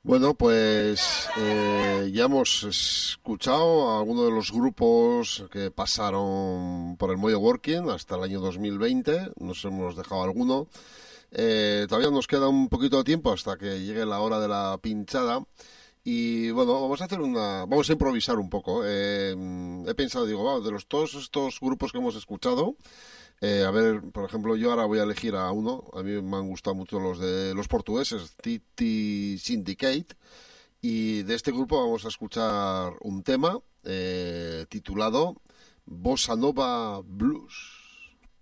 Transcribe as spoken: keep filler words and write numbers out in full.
Bueno, pues eh, ya hemos escuchado a algunos de los grupos que pasaron por el Moyo Working hasta el año dos mil veinte. Nos hemos dejado alguno. Eh, todavía nos queda un poquito de tiempo hasta que llegue la hora de la pinchada. Y bueno, vamos a hacer una, vamos a improvisar un poco. Eh, he pensado, digo, wow, de los todos estos grupos que hemos escuchado, eh, a ver, por ejemplo, yo ahora voy a elegir a uno. A mí me han gustado mucho los de los portugueses, Titi Syndicate. Y de este grupo vamos a escuchar un tema eh, titulado Bossa Nova Blues.